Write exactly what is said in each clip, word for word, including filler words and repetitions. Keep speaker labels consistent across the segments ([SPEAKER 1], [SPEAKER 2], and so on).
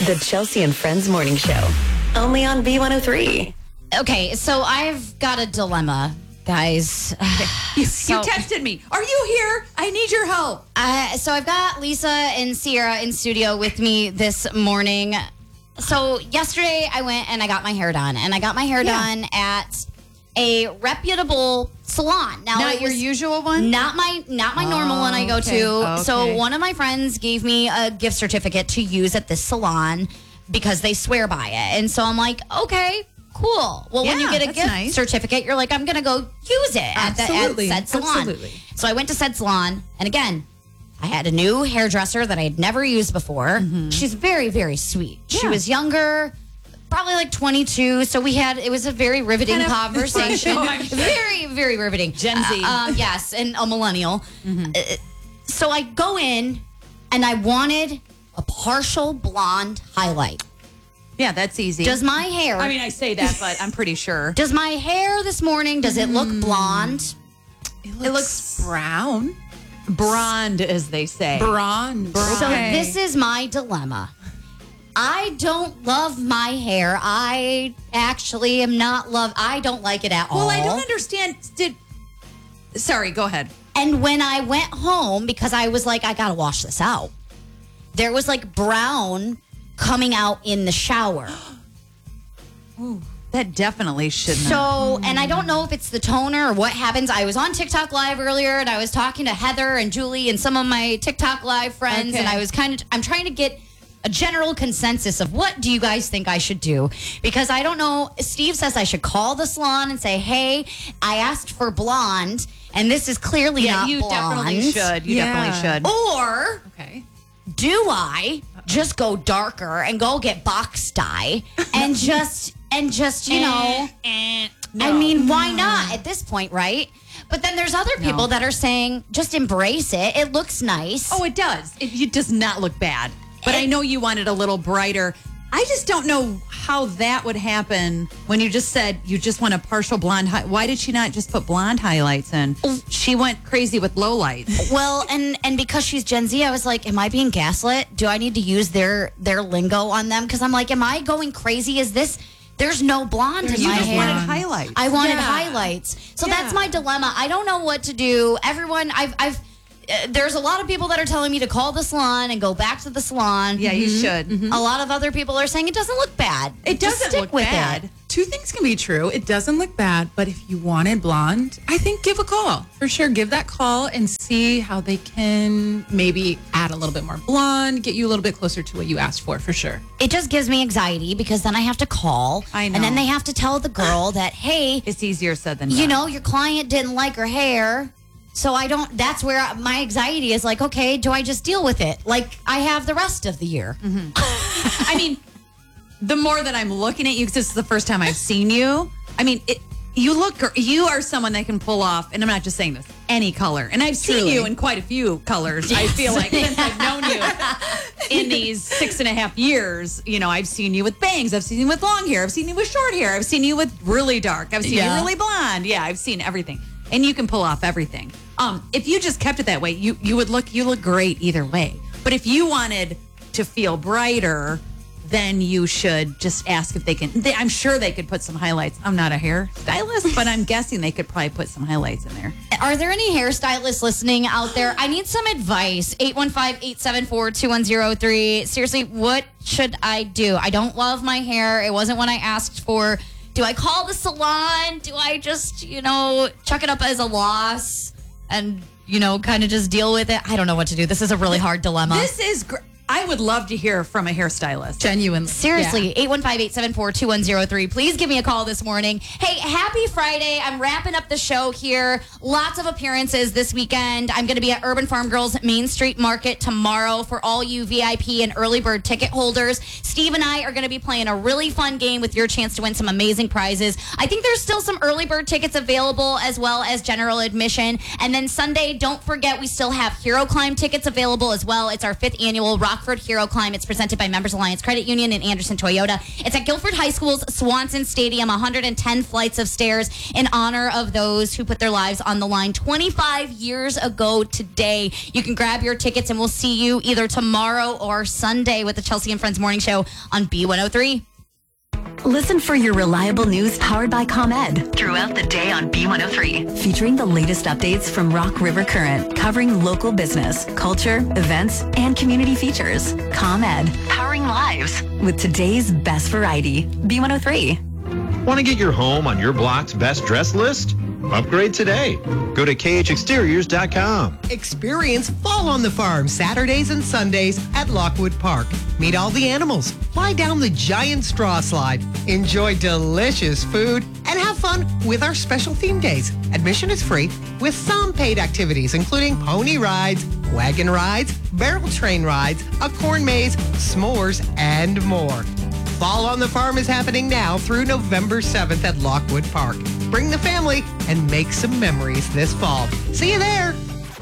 [SPEAKER 1] The Chelsea and Friends Morning Show. Only on B one oh three.
[SPEAKER 2] Okay, so I've got a dilemma, guys.
[SPEAKER 3] You,
[SPEAKER 2] So-
[SPEAKER 3] you texted me. Are you here? I need your help.
[SPEAKER 2] Uh, so I've got Lisa and Sierra in studio with me this morning. So yesterday I went and I got my hair done, and I got my hair
[SPEAKER 3] Yeah.
[SPEAKER 2] done at a reputable salon. Now
[SPEAKER 3] Not
[SPEAKER 2] it
[SPEAKER 3] your
[SPEAKER 2] was
[SPEAKER 3] usual one?
[SPEAKER 2] Not my not my normal one I go
[SPEAKER 3] okay.
[SPEAKER 2] to.
[SPEAKER 3] Okay.
[SPEAKER 2] So one of my friends gave me a gift certificate to use at this salon because they swear by it. And so I'm like, okay, cool. Well, when you
[SPEAKER 3] Yeah,
[SPEAKER 2] get a
[SPEAKER 3] that's
[SPEAKER 2] gift
[SPEAKER 3] nice.
[SPEAKER 2] certificate, you're like, I'm going to go use it at, the, at
[SPEAKER 4] Absolutely.
[SPEAKER 2] said salon.
[SPEAKER 4] Absolutely.
[SPEAKER 2] So I went to said salon, and again, I had a new hairdresser that I had never used before. She's very, very sweet. She
[SPEAKER 3] Mm-hmm. Yeah.
[SPEAKER 2] was younger, probably like twenty-two. So we had, it was a very riveting
[SPEAKER 3] Kind of-
[SPEAKER 2] conversation.
[SPEAKER 3] Oh, I'm sure.
[SPEAKER 2] Very, very riveting.
[SPEAKER 3] Gen Z.
[SPEAKER 2] Uh, um, yes, and a millennial. Uh, so I go in, and I wanted a partial blonde highlight.
[SPEAKER 3] Yeah, that's easy.
[SPEAKER 2] Does my hair,
[SPEAKER 3] I mean, I say that, but I'm pretty sure.
[SPEAKER 2] does my hair this morning, does it look blonde?
[SPEAKER 4] It looks, brown.
[SPEAKER 3] Blonde, as they say.
[SPEAKER 4] Bronze.
[SPEAKER 2] So
[SPEAKER 3] Okay.
[SPEAKER 2] this is my dilemma. I don't love my hair. I actually am not love. I don't like it at all.
[SPEAKER 3] Well, I don't understand. Did Sorry, go ahead.
[SPEAKER 2] And when I went home, because I was like, I gotta wash this out, there was like brown coming out in the shower.
[SPEAKER 3] That definitely shouldn't.
[SPEAKER 2] So, and I don't know if it's the toner or what happens. I was on TikTok Live earlier, and I was talking to Heather and Julie and some of my TikTok Live friends,
[SPEAKER 3] Okay.
[SPEAKER 2] and I was kind of, I'm trying to get a general consensus of what do you guys think I should do? Because I don't know. Steve says I should call the salon and say, hey, I asked for blonde, and this is clearly
[SPEAKER 3] yeah,
[SPEAKER 2] not
[SPEAKER 3] you
[SPEAKER 2] blonde.
[SPEAKER 3] definitely should. You
[SPEAKER 4] Yeah.
[SPEAKER 3] definitely should.
[SPEAKER 2] Or
[SPEAKER 3] Okay.
[SPEAKER 2] do I just go darker and go get box dye and just and just you know
[SPEAKER 3] Eh,
[SPEAKER 2] I mean, why not at this point, right? But then there's other people
[SPEAKER 3] No.
[SPEAKER 2] that are saying just embrace it. It looks nice.
[SPEAKER 3] Oh, it does. It, it does not look bad. But I know you want it a little brighter. I just don't know how that would happen when you just said you just want a partial blonde. Hi- Why did she not just put blonde highlights in? She went crazy with low lights.
[SPEAKER 2] Well, and and because she's Gen Z, I was like, am I being gaslit? Do I need to use their their lingo on them? Because I'm like, am I going crazy? Is this? There's no blonde in
[SPEAKER 3] You
[SPEAKER 2] my
[SPEAKER 3] just
[SPEAKER 2] hair.
[SPEAKER 3] wanted highlights.
[SPEAKER 2] I wanted
[SPEAKER 4] Yeah.
[SPEAKER 2] highlights. So
[SPEAKER 4] Yeah.
[SPEAKER 2] that's my dilemma. I don't know what to do. Everyone, I've, I've, uh, there's a lot of people that are telling me to call the salon and go back to the salon.
[SPEAKER 3] Yeah, you should.
[SPEAKER 2] A lot of other people are saying it doesn't look bad.
[SPEAKER 3] It
[SPEAKER 2] Just
[SPEAKER 3] doesn't
[SPEAKER 2] stick
[SPEAKER 3] look
[SPEAKER 2] with
[SPEAKER 3] bad.
[SPEAKER 2] it.
[SPEAKER 4] Two things can be true. It doesn't look bad, but if you wanted blonde, I think give a call. For sure, give that call and see how they can maybe add a little bit more blonde, get you a little bit closer to what you asked for, for sure.
[SPEAKER 2] It just gives me anxiety because then I have to call.
[SPEAKER 3] I
[SPEAKER 2] And then
[SPEAKER 3] know.
[SPEAKER 2] they have to tell the girl that, hey,
[SPEAKER 3] It's easier said than done.
[SPEAKER 2] you know, your client didn't like her hair. So I don't, that's where I- my anxiety is like, okay, do I just deal with it? Like I have the rest of the year.
[SPEAKER 3] I mean, the more that I'm looking at you, because this is the first time I've seen you, I mean, it, you look, gr- you are someone that can pull off, and I'm not just saying this, any color. And I've seen
[SPEAKER 4] Truly.
[SPEAKER 3] you in quite a few colors, I feel like, since I've known you in these six and a half years. You know, I've seen you with bangs, I've seen you with long hair, I've seen you with short hair, I've seen you with really dark, I've seen
[SPEAKER 2] Yeah.
[SPEAKER 3] you really blonde. Yeah, I've seen everything. And you can pull off everything. Um, if you just kept it that way, you, you would look, you look great either way. But if you wanted to feel brighter, then you should just ask if they can. They, I'm sure they could put some highlights. I'm not a hair stylist, but I'm guessing they could probably put some highlights in there.
[SPEAKER 2] Are there any hairstylists listening out there? I need some advice. eight one five, eight seven four, two one zero three. Seriously, what should I do? I don't love my hair. It wasn't what I asked for. Do I call the salon? Do I just, you know, chuck it up as a loss and, you know, kind of just deal with it? I don't know what to do. This is a really hard dilemma.
[SPEAKER 3] This is great. I would love to hear from a hairstylist.
[SPEAKER 4] Genuinely.
[SPEAKER 2] Seriously, eight one five, eight seven four, two one zero three. Please give me a call this morning. Hey, happy Friday. I'm wrapping up the show here. Lots of appearances this weekend. I'm going to be at Urban Farm Girls Main Street Market tomorrow for all you V I P and early bird ticket holders. Steve and I are going to be playing a really fun game with your chance to win some amazing prizes. I think there's still some early bird tickets available as well as general admission. And then Sunday, don't forget, we still have Hero Climb tickets available as well. It's our fifth annual Rockford Rockford Hero Climb. It's presented by Members Alliance Credit Union and Anderson Toyota. It's at Guilford High School's Swanson Stadium, one hundred ten flights of stairs in honor of those who put their lives on the line twenty-five years ago today. You can grab your tickets, and we'll see you either tomorrow or Sunday with the Chelsea and Friends Morning Show on B one oh three.
[SPEAKER 1] Listen for your reliable news powered by ComEd throughout the day on B one oh three, featuring the latest updates from Rock River Current, covering local business, culture, events, and community features. ComEd, powering lives with today's best variety. B one oh three.
[SPEAKER 5] Want to get your home on your block's best dress list? Upgrade today. Go to K H exteriors dot com.
[SPEAKER 6] Experience Fall on the Farm Saturdays and Sundays at Lockwood Park. Meet all the animals, fly down the giant straw slide, enjoy delicious food, and have fun with our special theme days. Admission is free with some paid activities, including pony rides, wagon rides, barrel train rides, a corn maze, s'mores, and more. Fall on the Farm is happening now through November seventh at Lockwood Park. Bring the family and make some memories this fall. See you there.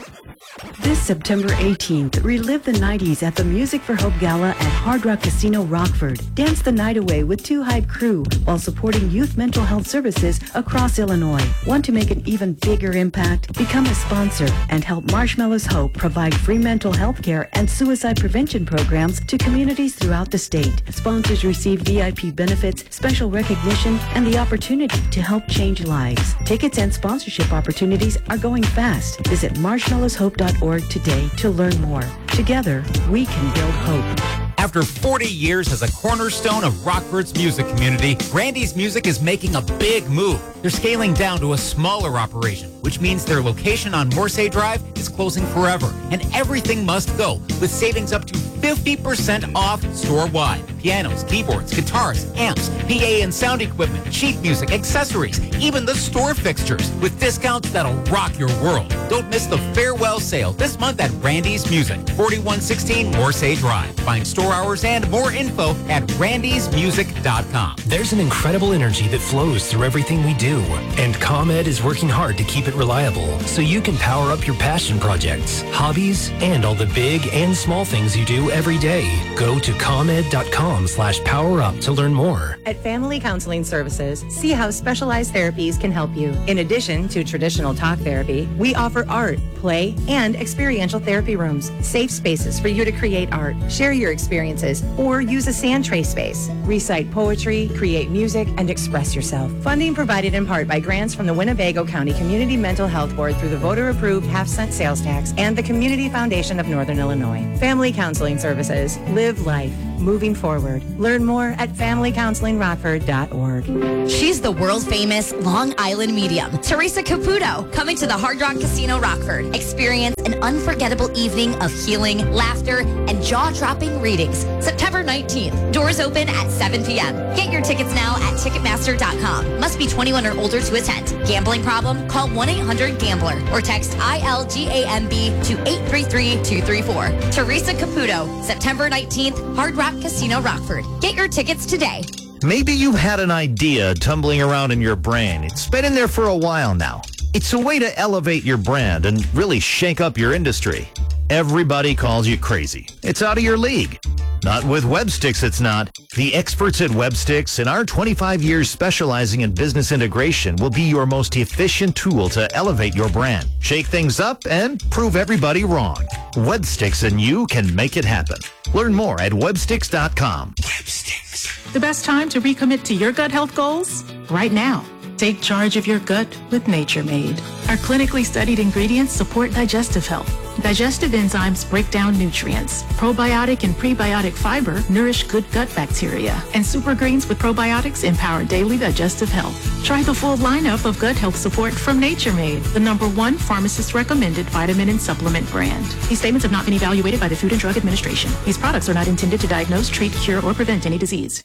[SPEAKER 7] This September eighteenth, relive the nineties at the Music for Hope Gala at Hard Rock Casino Rockford. Dance the night away with Two Hype Crew while supporting youth mental health services across Illinois. Want to make an even bigger impact? Become a sponsor and help Marshmallows Hope provide free mental health care and suicide prevention programs to communities throughout the state. Sponsors receive V I P benefits, special recognition, and the opportunity to help change lives. Tickets and sponsorship opportunities are going fast. Visit marshmallows hope dot org today to learn more. Together, we can build hope.
[SPEAKER 8] After forty years as a cornerstone of Rockford's music community, Randy's Music is making a big move. They're scaling down to a smaller operation, which means their location on Morsay Drive is closing forever, and everything must go, with savings up to fifty percent off store-wide. Pianos, keyboards, guitars, amps, P A and sound equipment, sheet music, accessories, even the store fixtures, with discounts that'll rock your world. Don't miss the farewell sale this month at Randy's Music, forty-one sixteen Morsay Drive. Find store hours and more info at randys music dot com.
[SPEAKER 9] There's an incredible energy that flows through everything we do, and ComEd is working hard to keep it reliable so you can power up your passion projects, hobbies, and all the big and small things you do every day. Go to comed dot com slash power up to learn more.
[SPEAKER 10] At Family Counseling Services, see how specialized therapies can help you. In addition to traditional talk therapy, we offer art, play, and experiential therapy rooms, safe spaces for you to create art, share your experiences, or use a sand tray space. Recite poetry, create music, and express yourself. Funding provided in part by grants from the Winnebago County Community Mental Health Board through the voter-approved half-cent sales tax and the Community Foundation of Northern Illinois. Family Counseling Services. Live life. Moving forward. Learn more at family counseling rockford dot org.
[SPEAKER 2] She's the world-famous Long Island medium, Teresa Caputo, coming to the Hard Rock Casino Rockford. Experience an unforgettable evening of healing, laughter, and jaw-dropping readings. September nineteenth. Doors open at seven p.m. Get your tickets now at ticketmaster dot com. Must be twenty-one or older to attend. Gambling problem? Call one eight hundred gambler or text I L G A M B to eight three three two three four. Teresa Caputo, September nineteenth, Hard Rock Casino Rockford. Get your tickets today.
[SPEAKER 11] Maybe you've had an idea tumbling around in your brain. It's been in there for a while now. It's a way to elevate your brand and really shake up your industry. Everybody calls you crazy. It's out of your league. Not with Websticks, it's not. The experts at Websticks and our twenty-five years specializing in business integration will be your most efficient tool to elevate your brand, shake things up, and prove everybody wrong. Websticks and you can make it happen. Learn more at websticks dot com.
[SPEAKER 12] Websticks. The best time to recommit to your gut health goals? Right now. Take charge of your gut with Nature Made. Our clinically studied ingredients support digestive health. Digestive enzymes break down nutrients. Probiotic and prebiotic fiber nourish good gut bacteria. And super greens with probiotics empower daily digestive health. Try the full lineup of gut health support from Nature Made, the number one pharmacist-recommended vitamin and supplement brand. These statements have not been evaluated by the Food and Drug Administration. These products are not intended to diagnose, treat, cure, or prevent any disease.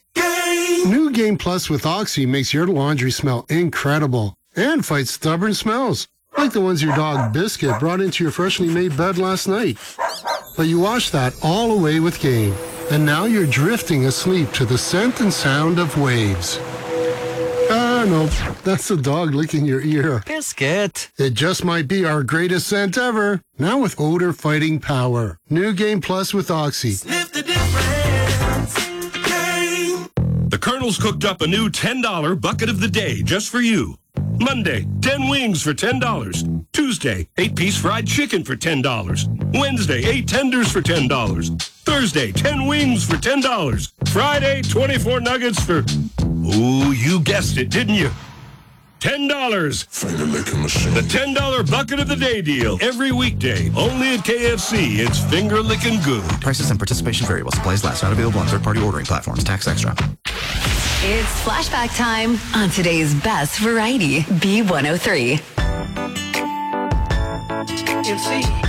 [SPEAKER 13] New Game Plus with Oxy makes your laundry smell incredible and fights stubborn smells, like the ones your dog Biscuit brought into your freshly made bed last night. But you wash that all away with Game, and now you're drifting asleep to the scent and sound of waves. Ah, no, that's the dog licking your ear.
[SPEAKER 11] Biscuit.
[SPEAKER 13] It just might be our greatest scent ever, now with odor-fighting power. New Game Plus with Oxy.
[SPEAKER 14] Sniff the The Colonel's cooked up a new ten dollar bucket of the day just for you. Monday, ten wings for ten dollars. Tuesday, eight piece fried chicken for ten dollars. Wednesday, eight tenders for ten dollars. Thursday, ten wings for ten dollars. Friday, twenty-four nuggets for, ooh, you guessed it, didn't you? ten dollars. Finger licking machine. The ten dollar bucket of the day deal. Every weekday. Only at K F C. It's finger licking good.
[SPEAKER 15] Prices and participation vary while supplies last. Not available on third-party ordering platforms. Tax extra.
[SPEAKER 1] It's flashback time on today's best variety, B one oh three.